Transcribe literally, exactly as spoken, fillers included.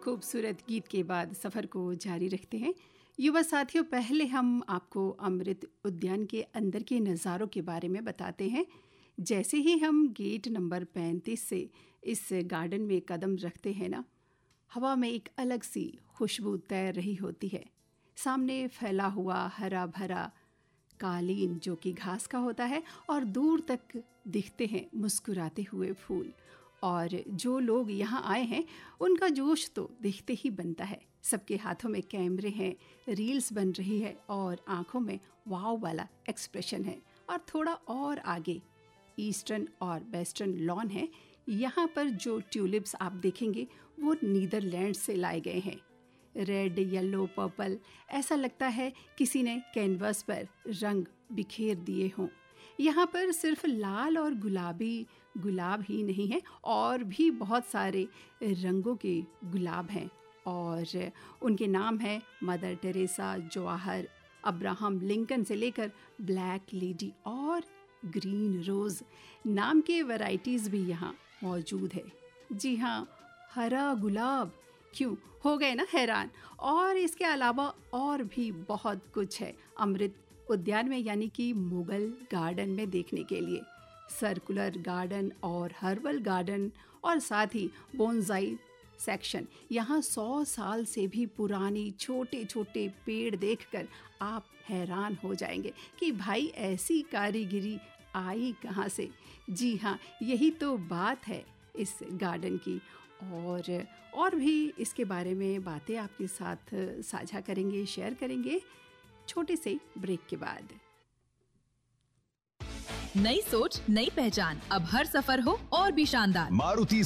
खूबसूरत गीत के बाद सफ़र को जारी रखते हैं। युवा साथियों, पहले हम आपको अमृत उद्यान के अंदर के नज़ारों के बारे में बताते हैं। जैसे ही हम गेट नंबर पैंतीस से इस गार्डन में कदम रखते हैं ना, हवा में एक अलग सी खुशबू तैर रही होती है। सामने फैला हुआ हरा भरा कालीन जो कि घास का होता है, और दूर तक दिखते हैं मुस्कुराते हुए फूल। और जो लोग यहाँ आए हैं उनका जोश तो दिखते ही बनता है। सबके हाथों में कैमरे हैं, रील्स बन रही है और आंखों में वाव वाला एक्सप्रेशन है। और थोड़ा और आगे ईस्टर्न और वेस्टर्न लॉन है। यहाँ पर जो ट्यूलिप्स आप देखेंगे वो नीदरलैंड से लाए गए हैं। रेड, येलो, पर्पल, ऐसा लगता है किसी ने कैनवास पर रंग बिखेर दिए हों। यहाँ पर सिर्फ लाल और गुलाबी गुलाब ही नहीं है, और भी बहुत सारे रंगों के गुलाब हैं। और उनके नाम हैं mother Teresa, Jawahar, Abraham Lincoln से लेकर ब्लैक लेडी और ग्रीन रोज़ नाम के वैरायटीज़ भी यहाँ मौजूद है। जी हाँ, हरा गुलाब, क्यों हो गए ना हैरान। और इसके अलावा और भी बहुत कुछ है अमृत उद्यान में, यानी कि मुगल गार्डन में देखने के लिए। सर्कुलर गार्डन और हर्बल गार्डन, और साथ ही बोनसाई सेक्शन। यहाँ सौ साल से भी पुरानी छोटे छोटे पेड़ देखकर आप हैरान हो जाएंगे कि भाई ऐसी कारीगरी आई कहाँ से। जी हाँ, यही तो बात है इस गार्डन की। और और भी इसके बारे में बातें आपके साथ साझा करेंगे, शेयर करेंगे छोटे से ब्रेक के बाद। नई सोच, नई पहचान, अब हर सफर हो और भी शानदार। मारुति